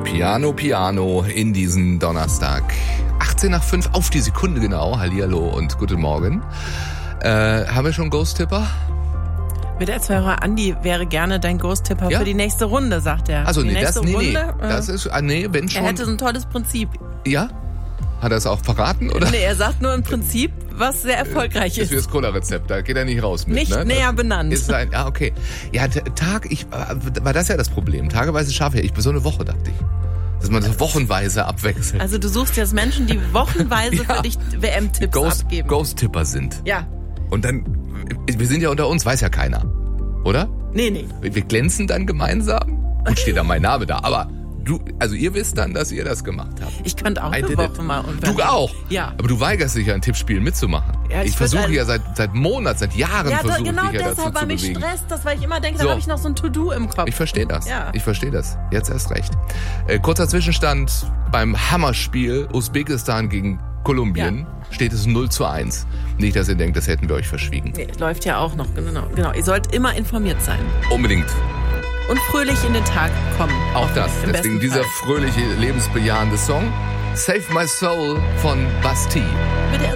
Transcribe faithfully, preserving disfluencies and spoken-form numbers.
Piano, Piano in diesen Donnerstag. achtzehn nach fünf auf die Sekunde genau. Hallihallo und guten Morgen. Äh, haben wir schon Ghost-Tipper? Mit der Zuhörer Andi wäre gerne dein Ghost-Tipper ja? für die nächste Runde, sagt er. Also nee, das, nee, nee. Runde, das ist, ah, nee, wenn schon. Er hätte so ein tolles Prinzip. Ja? Hat er es auch verraten, oder? Nee, er sagt nur ein Prinzip, was sehr erfolgreich ist. Das ist wie das Cola-Rezept, da geht er nicht raus mit. Nicht ne? näher benannt. Ist ein, ja, okay. Ja, Tag, ich, war das ja das Problem. Tageweise schaffe ich, ich bin so eine Woche, dachte ich. Dass man das wochenweise abwechselt. Also du suchst jetzt Menschen, die wochenweise ja. für dich W M-Tipps Ghost, abgeben. Ghost-Tipper sind. Ja. Und dann, wir sind ja unter uns, weiß ja keiner. Oder? Nee, nee. Wir glänzen dann gemeinsam. Gut, steht da mein Name da, aber du, also ihr wisst dann, dass ihr das gemacht habt. Ich könnte auch I eine Woche mal. Und du auch? Ja. Aber du weigerst dich ja, ein Tippspiel mitzumachen. Ja, ich ich versuche ein... ja seit, seit Monaten, seit Jahren ja, versuche genau ich ja dazu zu bewegen. deshalb war mich stresst, das, weil ich immer denke, so. da habe ich noch so ein To-Do im Kopf. Ich verstehe das. Ja. Ich verstehe das. Jetzt erst recht. Äh, kurzer Zwischenstand beim Hammerspiel Usbekistan gegen Kolumbien. Ja. Steht es null zu eins. Nicht, dass ihr denkt, das hätten wir euch verschwiegen. Nee, läuft ja auch noch. Genau, genau. Ihr sollt immer informiert sein. Unbedingt. Und fröhlich in den Tag kommen. Auch das. Deswegen dieser fröhliche, lebensbejahende Song. Save My Soul von Bastille.